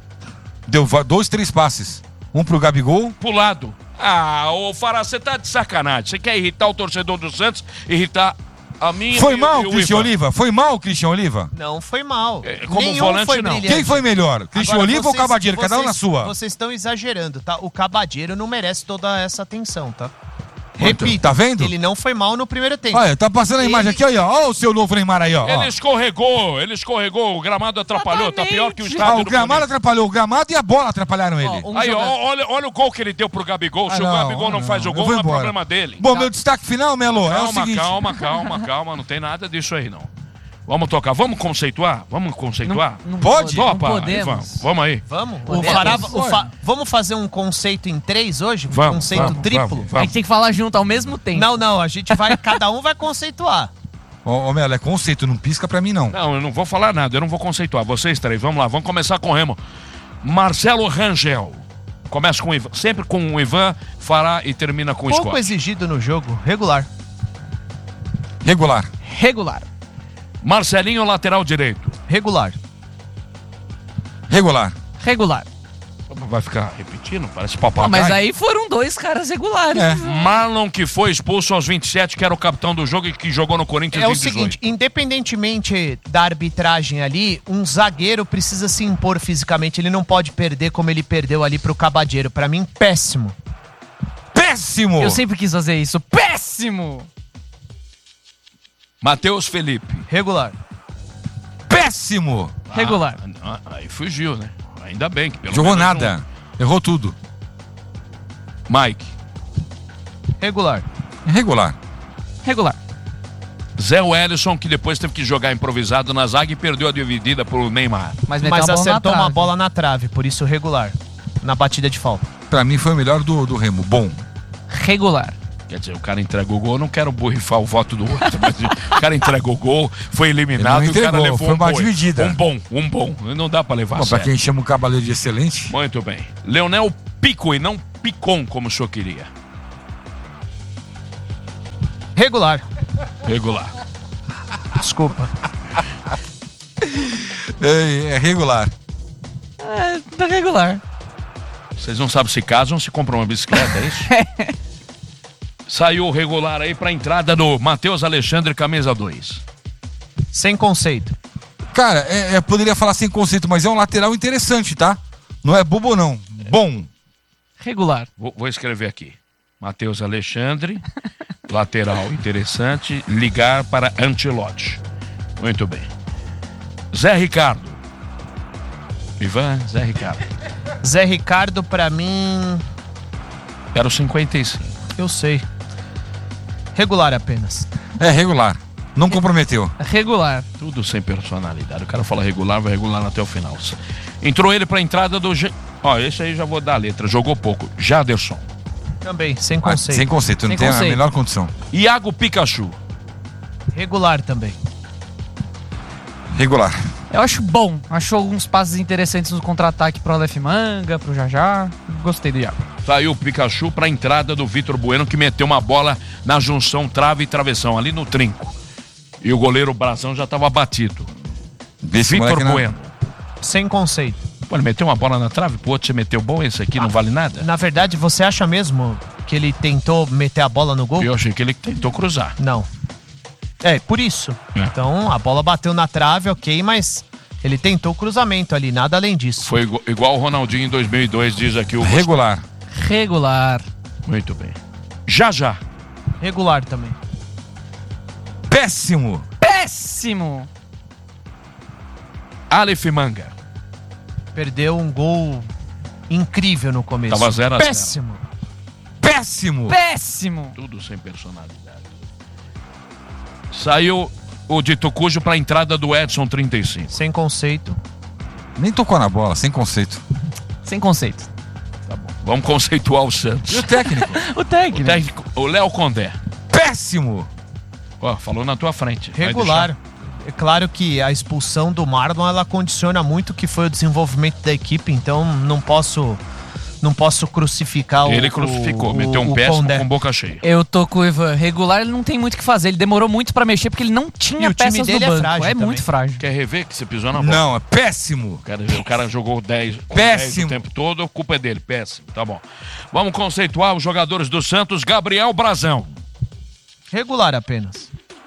Deu 2, 3 passes. Um pro Gabigol. Pro lado. Ô Fará, você tá de sacanagem. Você quer irritar o torcedor do Santos, irritar a minha Foi e mal, o Christian Ivan. Oliva? Foi mal, Christian Oliva? Não foi mal. Como Nenhum volante, foi não. brilhante. Quem foi melhor? Christian Agora, Oliva ou vocês- Cabadeiro? Cada um na sua. Vocês estão exagerando, tá? O Cabadeiro não merece toda essa atenção, tá? Muito. Repito, Tá vendo? ele não foi mal no primeiro tempo. Olha, tá passando a imagem aqui, olha. Olha o seu novo Neymar aí, ó. Ele escorregou, o gramado atrapalhou, tá pior que o estádio O do gramado Corinthians. atrapalhou. O gramado e a bola atrapalharam ele. Um Aí, jogador- olha o gol que ele deu pro Gabigol. Se o Gabigol não faz o Eu gol, vou não é embora. problema dele. Bom, meu destaque final, Melo, é o Calma, seguinte. calma, não tem nada disso aí, não. Vamos tocar, vamos conceituar? Não Pode? Não Topa, podemos. Ivan, vamos aí. Vamos? Podemos. Vamos fazer um conceito em 3 hoje? Um Vamos, conceito triplo? A gente tem que falar junto ao mesmo tempo. Não, a gente vai, cada um vai conceituar. Ô, Melo, é conceito, não pisca pra mim, não. Não, eu não vou falar nada, eu não vou conceituar. Vocês três, vamos lá, vamos começar com o Remo. Marcelo Rangel. Começa com o Ivan, sempre com o Ivan, Fará e termina com o Pouco Scott. exigido no jogo, regular. Regular. Regular. Marcelinho, lateral direito. Regular. Regular. Regular. Vai ficar repetindo? Parece Ah, papagaio. mas aí foram 2 caras regulares. É. Marlon, que foi expulso aos 27, que era o capitão do jogo e que jogou no Corinthians É em o 18. seguinte, independentemente da arbitragem ali, um zagueiro precisa se impor fisicamente. Ele não pode perder como ele perdeu ali pro Cabadeiro. Pra mim, péssimo. Péssimo! Eu sempre quis fazer isso. Péssimo! Matheus Felipe. Regular. Péssimo! Regular. Aí fugiu, né? Ainda bem que pelo Jogou menos nada. Errou tudo. Mike. Regular. Regular. Regular. Zé Wellison, que depois teve que jogar improvisado na zaga e perdeu a dividida pro Neymar. Mas meteu Mas uma bola acertou na uma trave. bola na trave, por isso regular. Na batida de falta. Pra mim foi o melhor do Remo. Bom. Regular. Quer dizer, o cara entregou o gol, eu não quero borrifar o voto do outro, mas o cara entregou o gol, foi eliminado, Ele não e o cara entregou, levou foi uma boi. dividida. Um bom. Não dá pra levar a Bom, pra sério. quem chama o Cavaleiro de excelente. Muito bem. Leonel Pico e não Picon, como o senhor queria. Regular. Regular. Desculpa. É regular. Tá regular. Vocês não sabem se casam ou se compram uma bicicleta, é isso? Saiu o regular aí pra entrada do Matheus Alexandre, camisa 2. Sem conceito. Cara, poderia falar sem conceito, mas é um lateral interessante, tá? Não é bobo, não. Bom. Regular. Vou escrever aqui. Matheus Alexandre, lateral interessante, ligar para Ancelotti. Muito bem. Zé Ricardo. Ivan, Zé Ricardo. Zé Ricardo, pra mim... Era o 55. Eu sei. Regular apenas. É regular. Não comprometeu. Regular. Tudo sem personalidade. O cara fala regular, vai regular até o final. Entrou ele para a entrada do... Ó, esse aí já vou dar a letra. Jogou pouco. Jaderson. Também, sem conceito. Sem conceito, não Sem tem conceito. a menor condição. Iago Pikachu. Regular também. Regular. Eu acho bom. Achou alguns passes interessantes no contra-ataque pro Aleph Manga, pro Jajá. Gostei do Iago. Saiu o Pikachu para a entrada do Vitor Bueno, que meteu uma bola na junção trave e travessão, ali no trinco. E o goleiro Brazão já estava batido. Esse Vitor moleque Bueno. Sem conceito. Pô, ele meteu uma bola na trave, pro outro você meteu bom, esse aqui não vale nada? Na verdade, você acha mesmo que ele tentou meter a bola no gol? Eu achei que ele tentou cruzar. Não. É, por isso. É. Então, a bola bateu na trave, ok, mas ele tentou o cruzamento ali, nada além disso. Foi igual o Ronaldinho em 2002, diz aqui o... Regular. Regular. Muito bem. Já. Regular também. Péssimo. Péssimo. Aleph Manga. Perdeu um gol incrível no começo. Tava 0-0. Péssimo. Péssimo. Péssimo. Tudo sem personalidade. Saiu o Dito Cujo para a entrada do Edson 35. Sem conceito. Nem tocou na bola, sem conceito. Sem conceito. Tá bom. Vamos conceituar o Santos. E o técnico? O técnico. O Léo Condé. Péssimo. Ó, falou na tua frente. Vai Regular. É claro que a expulsão do Marlon, ela condiciona muito o que foi o desenvolvimento da equipe, então não posso crucificar Ele crucificou, meteu um o péssimo Condé. com boca cheia. Eu tô com o Ivan. Regular, ele não tem muito o que fazer. Ele demorou muito pra mexer porque ele não tinha E o time peças dele no é banco. frágil também. muito frágil. Quer rever que você pisou na bola? Não, é péssimo. O cara jogou 10 Péssimo. o tempo todo, a culpa é dele. Péssimo, tá bom. Vamos conceituar os jogadores do Santos. Gabriel Brazão. Regular apenas.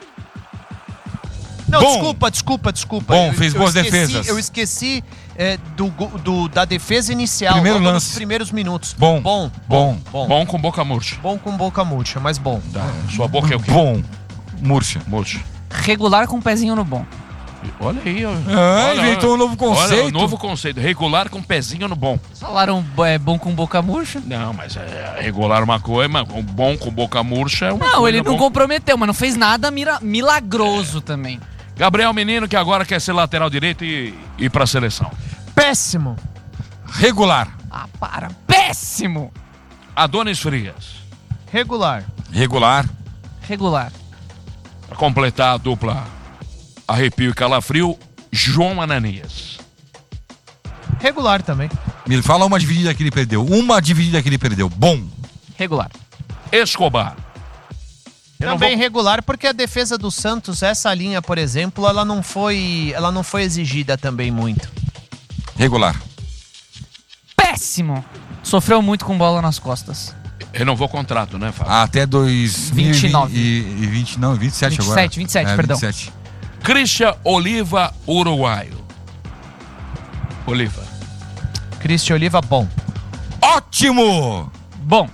Não, Bom. desculpa. Bom, fez boas esqueci- defesas. Eu esqueci da defesa inicial. Primeiro logo lance. nos primeiros minutos. Bom. Bom. Bom com boca murcha. Bom com boca murcha, mas bom. Tá. Sua boca é o quê? Bom. Murcha. Murcha. Regular com um pezinho no bom. Olha aí, ó. Inventou um novo conceito. Olha, um novo conceito. Regular com pezinho no bom. Falaram bom com boca murcha? Não, mas é regular uma coisa, mas o bom com boca murcha é uma Não, coisa ele não bom. comprometeu, mas não fez nada milagroso também. Gabriel Menino, que agora quer ser lateral direito e ir pra seleção. Péssimo. Regular. Ah, para. Péssimo. Adonis Frias. Regular. Regular. Regular. Pra completar a dupla Arrepio e Calafrio, João Ananias. Regular também. Me fala uma dividida que ele perdeu. Uma dividida que ele perdeu. Bom. Regular. Escobar. Eu não Também vou- regular, porque a defesa do Santos, essa linha, por exemplo, ela não foi exigida também muito. Regular. Péssimo. Sofreu muito com bola nas costas. Renovou o contrato, né, Fábio? Até 29. 2020, não, 27 agora. 27, perdão. 27. Christian Oliva, uruguaio. Oliva. Cristian Oliva, bom. Ótimo! Bom.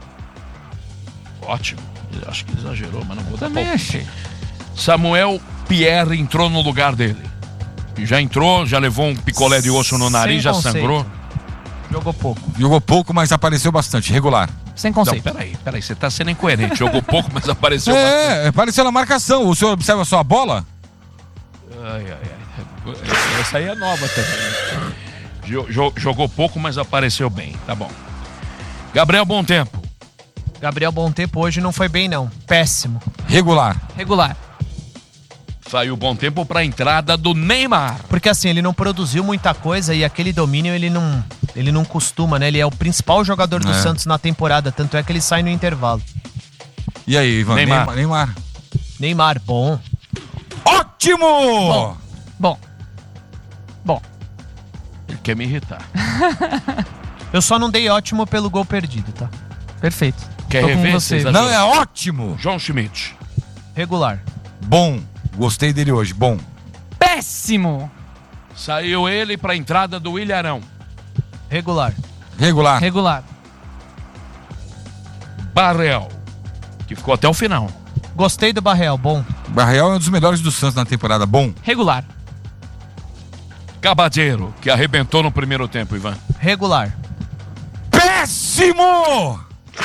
Ótimo. Eu acho que exagerou, mas não vou dar Também palpite. achei. Samuel Pierre entrou no lugar dele. E já entrou, já levou um picolé de osso no nariz, Sem já conceito. sangrou. Jogou pouco. Jogou pouco, mas apareceu bastante. Regular. Sem conceito. Não, peraí, você tá sendo incoerente. Jogou pouco, mas apareceu bastante. Apareceu na marcação. O senhor observa só a bola? Ai. Essa aí é nova também. Jogou pouco, mas apareceu bem. Tá bom. Gabriel Bom Tempo. Gabriel Bom Tempo hoje não foi bem, não. Péssimo. Regular. Saiu Bom Tempo pra entrada do Neymar. Porque assim, ele não produziu muita coisa e aquele domínio ele não costuma, né? Ele é o principal jogador do Santos na temporada, tanto é que ele sai no intervalo. E aí, Ivan? Neymar, bom. Ótimo! Bom. Ele quer me irritar. Eu só não dei ótimo pelo gol perdido, tá? Perfeito. Quer Tô com rever? você. Não, é ótimo! João Schmidt. Regular. Bom. Gostei dele hoje, bom. Péssimo. Saiu ele pra entrada do Ilharão. Regular. Barrel, que ficou até o final. Gostei do Barreal, bom. Barreal é um dos melhores do Santos na temporada, bom. Regular. Cabadeiro, que arrebentou no primeiro tempo, Ivan. Regular. Péssimo!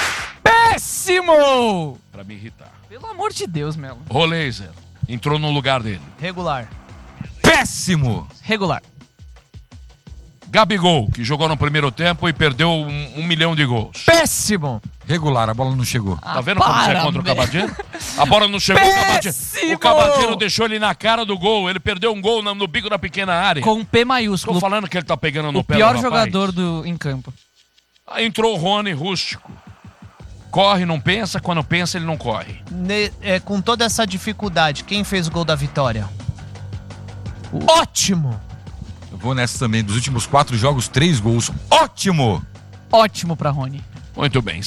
Pra me irritar. Pelo amor de Deus, Melo. Roleiser, entrou no lugar dele. Regular. Péssimo! Regular. Gabigol, que jogou no primeiro tempo e perdeu 1 milhão de gols. Péssimo! Regular, a bola não chegou. Tá vendo como você é contra o Cabadeiro? A bola não chegou, o Cabadeiro deixou ele na cara do gol. Ele perdeu um gol no bico da pequena área. Com P maiúsculo. Tô falando que ele tá pegando no o pé do pior rapaz. jogador em campo. Aí entrou o Rony Rústico. Corre, não pensa. Quando pensa, ele não corre. Com toda essa dificuldade, quem fez o gol da vitória? Ótimo! Eu vou nessa também. Dos últimos 4 jogos, 3 gols. Ótimo! Ótimo pra Rony. Muito bem.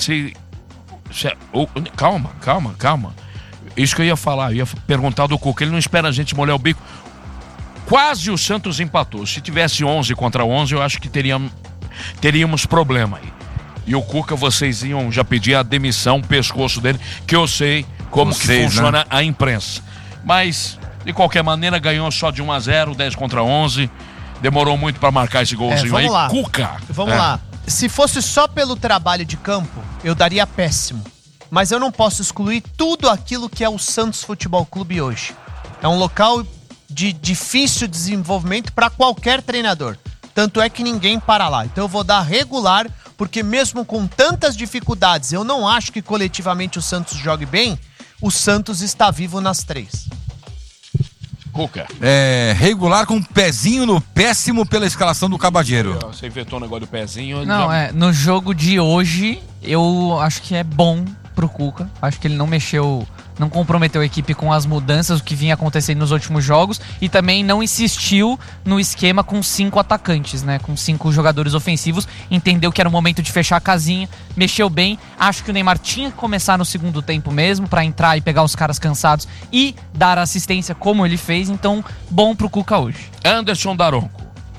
Calma. Isso que eu ia falar. Eu ia perguntar do Cuca. Ele não espera a gente molhar o bico. Quase o Santos empatou. Se tivesse 11 contra 11, eu acho que teríamos problema aí. E o Cuca, vocês iam já pedir a demissão, o pescoço dele, que eu sei como que funciona, né? A imprensa. Mas, de qualquer maneira, ganhou só de 1-0, 10 contra 11. Demorou muito pra marcar esse golzinho aí. Lá. Cuca! Vamos lá. Se fosse só pelo trabalho de campo, eu daria péssimo. Mas eu não posso excluir tudo aquilo que é o Santos Futebol Clube hoje. É um local de difícil desenvolvimento para qualquer treinador. Tanto é que ninguém para lá. Então eu vou dar regular, porque mesmo com tantas dificuldades, eu não acho que coletivamente o Santos jogue bem. O Santos está vivo nas 3. Cuca. Regular com um pezinho no péssimo pela escalação do Cabadeiro. Você inventou o negócio do pezinho. Não, no jogo de hoje, eu acho que é bom pro Cuca. Acho que ele não mexeu, não comprometeu a equipe com as mudanças, o que vinha acontecendo nos últimos jogos, e também não insistiu no esquema com 5 atacantes, né? Com 5 jogadores ofensivos. Entendeu que era o momento de fechar a casinha, mexeu bem. Acho que o Neymar tinha que começar no segundo tempo mesmo, pra entrar e pegar os caras cansados e dar assistência como ele fez. Então, bom pro Cuca hoje. Anderson Daronco.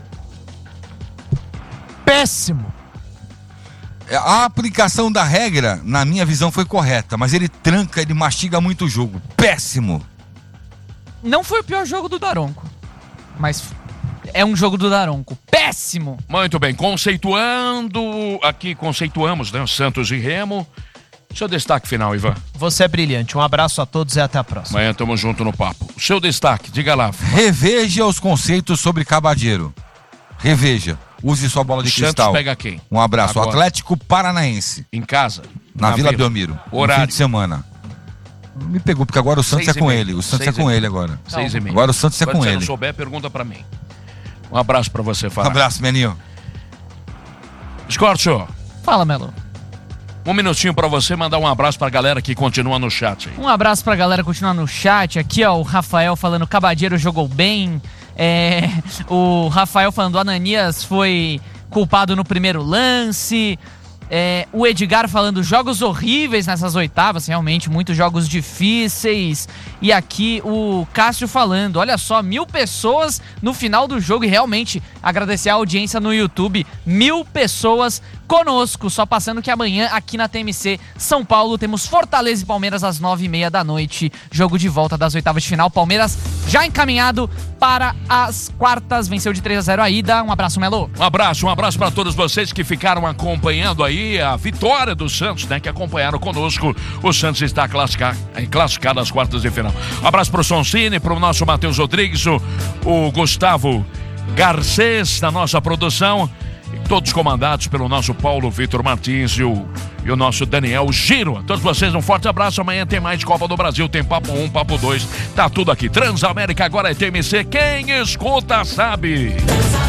Péssimo! A aplicação da regra, na minha visão, foi correta, mas ele tranca, ele mastiga muito o jogo. Péssimo! Não foi o pior jogo do Daronco, mas é um jogo do Daronco. Péssimo! Muito bem, conceituamos, né? Santos e Remo. Seu destaque final, Ivan. Você é brilhante. Um abraço a todos e até a próxima. Amanhã tamo junto no papo. O seu destaque, diga lá. Reveja os conceitos sobre Cabadeiro. Reveja. Use sua bola de cristal. Santos pega quem? Um abraço. Agora. Atlético Paranaense. Em casa? Na Vila Belmiro. Horário. No fim de semana. Me pegou, porque agora o Santos é com ele. O Santos é com ele agora. 6h30. Agora o Santos é com ele. Se você não souber, pergunta pra mim. Um abraço pra você, Fará. Um abraço, menino. Scorcho. Fala, Melo. Um minutinho pra você mandar um abraço pra galera que continua no chat aí. Um abraço pra galera que continua no chat. Aqui, ó, o Rafael falando, Cabadeiro jogou bem. O Rafael falando, o Ananias foi culpado no primeiro lance. O Edgar falando, jogos horríveis nessas oitavas, realmente, muitos jogos difíceis. E aqui o Cássio falando, olha só, 1.000 pessoas no final do jogo. E realmente, agradecer a audiência no YouTube, 1.000 pessoas conosco. Só passando que amanhã, aqui na TMC São Paulo, temos Fortaleza e Palmeiras às 9h30 da noite. Jogo de volta das oitavas de final. Palmeiras já encaminhado para as quartas, venceu de 3-0 a ida. Um abraço, Melo. Um abraço pra todos vocês que ficaram acompanhando aí aí a vitória do Santos, né? Que acompanharam conosco. O Santos está classificado às quartas de final. Um abraço pro Soncini, pro nosso Matheus Rodrigues, o Gustavo Garcês da nossa produção. Todos comandados pelo nosso Paulo Vitor Martins e o nosso Daniel Giro. A todos vocês um forte abraço. Amanhã tem mais Copa do Brasil, tem Papo 1, Papo 2. Tá tudo aqui. Transamérica agora é TMC. Quem escuta sabe.